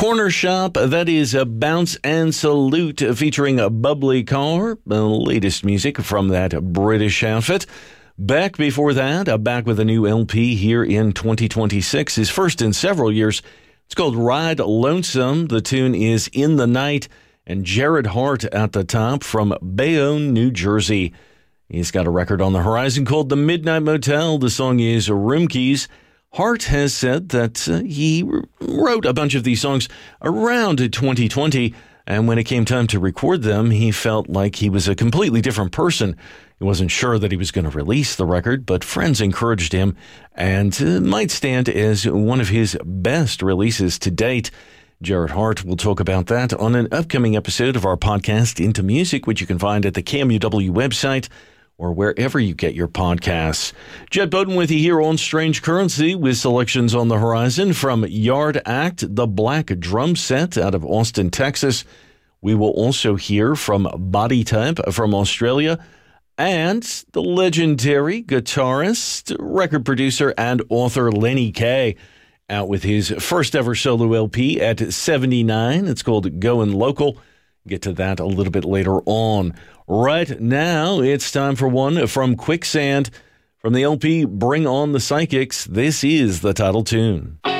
Corner Shop, that is a Bounce and Salute featuring a Bubbly Car, the latest music from that British outfit. Beck before that, back with a new LP here in 2026, his first in several years. It's called Ride Lonesome. The tune is In the Night, and Jared Hart at the top from Bayonne, New Jersey. He's got a record on the horizon called The Midnight Motel. The song is Room Keys. Hart has said that he wrote a bunch of these songs around 2020, and when it came time to record them, he felt like he was a completely different person. He wasn't sure that he was going to release the record, but friends encouraged him, and might stand as one of his best releases to date. Jared Hart will talk about that on an upcoming episode of our podcast, Into Music, which you can find at the KMUW website, or wherever you get your podcasts. Jed Bowden with you here on Strange Currency with selections on the horizon from Yard Act, the Black Drum Set out of Austin, Texas. We will also hear from Body Type from Australia and the legendary guitarist, record producer, and author Lenny Kaye out with his first ever solo LP at 79. It's called Goin' Local. Get to that a little bit later on. Right now, it's time for one from Quicksand. From the LP Bring On the Psychics, this is the title tune.